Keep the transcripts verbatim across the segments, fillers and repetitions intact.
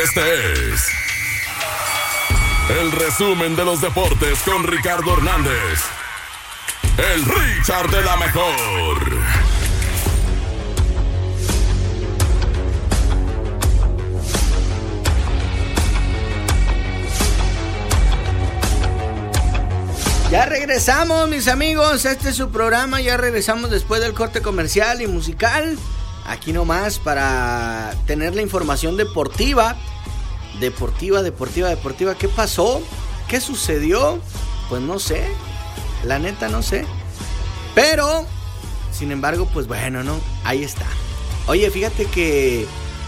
Este es el resumen de los deportes con Ricardo Hernández, el Richard de la mejor. Ya regresamos, mis amigos, este es su programa, ya regresamos después del corte comercial y musical, aquí nomás para tener la información deportiva, deportiva, deportiva, deportiva. ¿Qué pasó? ¿Qué sucedió? Pues no sé, la neta no sé, pero, sin embargo, pues bueno, ¿no? Ahí está. Oye, fíjate que,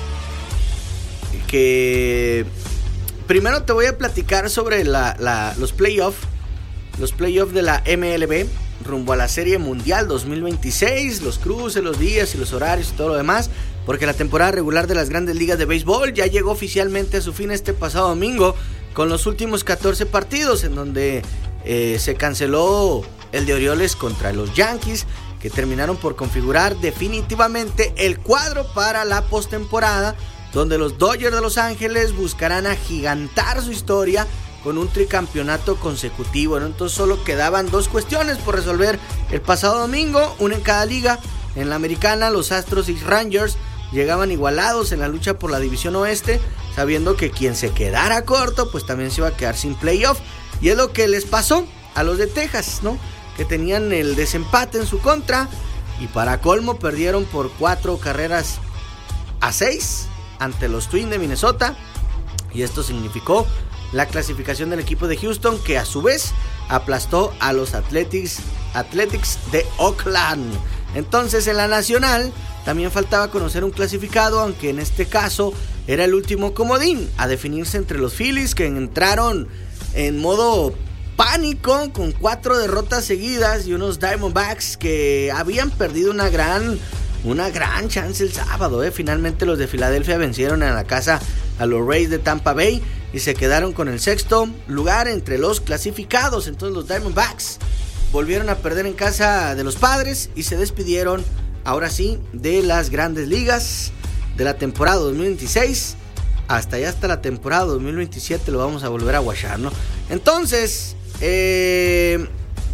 que, primero te voy a platicar sobre la, la, los playoffs. Los playoffs de la M L B rumbo a la Serie Mundial dos mil veintiséis, los cruces, los días y los horarios y todo lo demás, porque la temporada regular de las grandes ligas de béisbol ya llegó oficialmente a su fin este pasado domingo con los últimos catorce partidos, en donde eh, se canceló el de Orioles contra los Yankees, que terminaron por configurar definitivamente el cuadro para la postemporada, donde los Dodgers de Los Ángeles buscarán agigantar su historia con un tricampeonato consecutivo, ¿no? Entonces solo quedaban dos cuestiones por resolver el pasado domingo, una en cada liga. En la americana, los Astros y Rangers llegaban igualados en la lucha por la división oeste, sabiendo que quien se quedara corto, pues también se iba a quedar sin playoff. Y es lo que les pasó a los de Texas, ¿no? Que tenían el desempate en su contra, y para colmo perdieron por cuatro carreras a seis ante los Twins de Minnesota, y esto significó la clasificación del equipo de Houston, que a su vez aplastó a los Athletics, Athletics de Oakland. Entonces en la nacional también faltaba conocer un clasificado, aunque en este caso era el último comodín a definirse entre los Phillies, que entraron en modo pánico con cuatro derrotas seguidas, y unos Diamondbacks que habían perdido una gran, una gran chance el sábado, ¿eh? Finalmente los de Filadelfia vencieron en la casa a los Rays de Tampa Bay y se quedaron con el sexto lugar entre los clasificados. Entonces los Diamondbacks volvieron a perder en casa de los Padres y se despidieron ahora sí de las grandes ligas de la temporada dos mil veintiséis. Hasta ya hasta la temporada dos mil veintisiete lo vamos a volver a guachar, ¿no? Entonces, eh,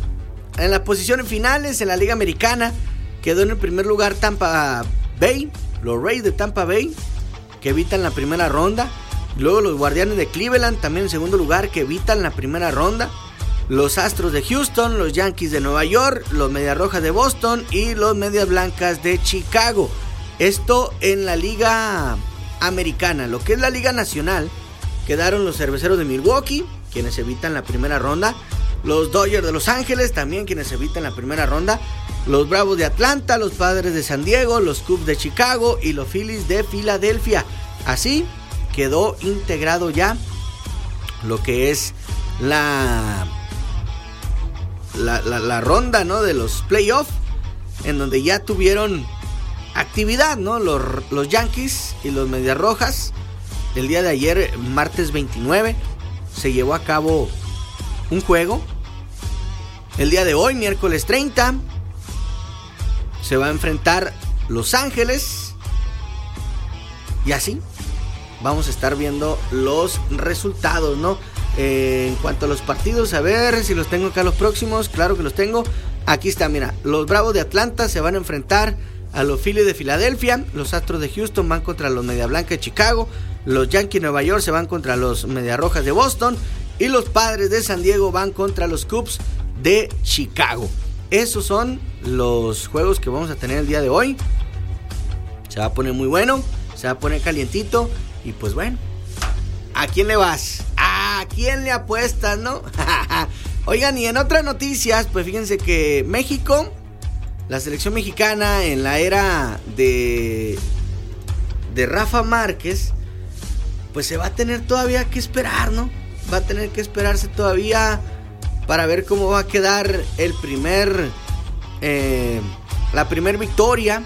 en las posiciones finales en la Liga Americana quedó en el primer lugar Tampa Bay, los Rays de Tampa Bay, que evitan la primera ronda. Luego los Guardianes de Cleveland también en segundo lugar, que evitan la primera ronda. Los Astros de Houston, los Yankees de Nueva York, los Medias Rojas de Boston y los Medias Blancas de Chicago. Esto en la Liga Americana. Lo que es la Liga Nacional, quedaron los Cerveceros de Milwaukee, quienes evitan la primera ronda. Los Dodgers de Los Ángeles también, quienes evitan la primera ronda. Los Bravos de Atlanta, los Padres de San Diego, los Cubs de Chicago y los Phillies de Filadelfia. Así quedó integrado ya lo que es la, la, la, la ronda, ¿no?, de los playoffs, en donde ya tuvieron actividad, ¿no? Los, los Yankees y los Medias Rojas. El día de ayer, martes veintinueve, se llevó a cabo un juego. El día de hoy, miércoles treinta, se va a enfrentar Los Ángeles, y así vamos a estar viendo los resultados, ¿no? Eh, en cuanto a los partidos, a ver si los tengo acá los próximos. Claro que los tengo. Aquí está, mira. Los Bravos de Atlanta se van a enfrentar a los Phillies de Filadelfia. Los Astros de Houston van contra los Media Blanca de Chicago. Los Yankees de Nueva York se van contra los Medias Rojas de Boston. Y los Padres de San Diego van contra los Cubs de Chicago. Esos son los juegos que vamos a tener el día de hoy. Se va a poner muy bueno, se va a poner calientito. Y pues bueno, ¿a quién le vas? ¿A quién le apuestas, no? Oigan, y en otras noticias, pues fíjense que México, la selección mexicana en la era de, de Rafa Márquez, pues se va a tener todavía que esperar, ¿no? Va a tener que esperarse todavía para ver cómo va a quedar el primer, eh, la primer victoria,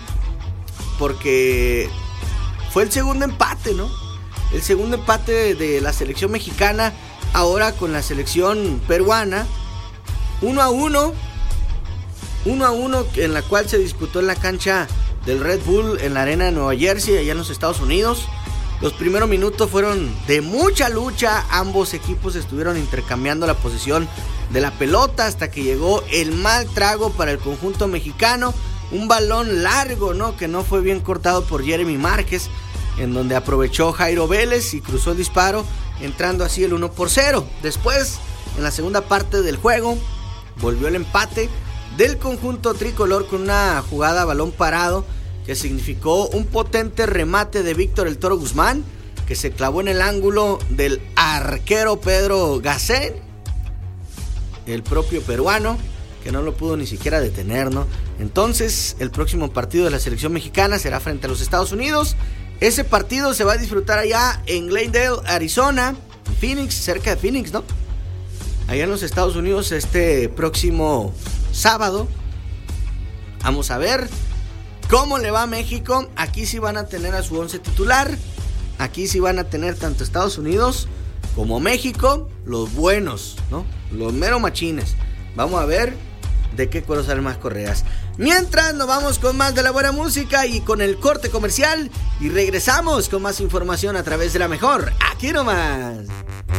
porque fue el segundo empate, ¿no? El segundo empate de, de la selección mexicana ahora con la selección peruana, uno a uno, uno a uno, en la cual se disputó en la cancha del Red Bull en la arena de Nueva Jersey, allá en los Estados Unidos. Los primeros minutos fueron de mucha lucha, ambos equipos estuvieron intercambiando la posesión de la pelota hasta que llegó el mal trago para el conjunto mexicano, un balón largo, ¿no? Que no fue bien cortado por Jeremy Márquez, en donde aprovechó Jairo Vélez y cruzó el disparo, entrando así el uno por cero. Después, en la segunda parte del juego, volvió el empate del conjunto tricolor con una jugada a balón parado que significó un potente remate de Víctor El Toro Guzmán, que se clavó en el ángulo del arquero Pedro Gacén, el propio peruano, que no lo pudo ni siquiera detener, ¿no? Entonces, el próximo partido de la selección mexicana será frente a los Estados Unidos. Ese partido se va a disfrutar allá en Glendale, Arizona, Phoenix, cerca de Phoenix, ¿no? Allá en los Estados Unidos este próximo sábado. Vamos a ver cómo le va a México. Aquí sí van a tener a su once titular. Aquí sí van a tener tanto Estados Unidos como México, los buenos, ¿no? Los mero machines. Vamos a ver de qué cuero salen más correas. Mientras nos vamos con más de la buena música y con el corte comercial. Y regresamos con más información a través de la mejor. Aquí nomás.